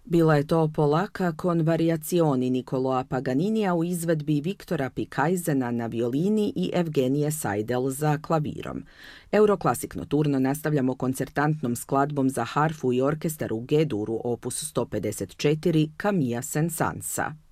Bila je to Polaka con variazioni Niccolò Paganinija u izvedbi Viktora Pikajzena na violini i Evgenije Seidel za klavirom. Euroklasik Notturno nastavljamo koncertantnom skladbom za harfu i orkestar u G-duru opus 154 Camilla Sensansa.